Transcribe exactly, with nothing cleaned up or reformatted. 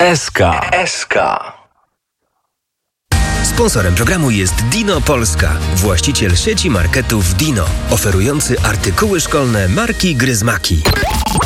S K. S K. Sponsorem programu jest Dino Polska, właściciel sieci marketów Dino, oferujący artykuły szkolne marki Gryzmaki.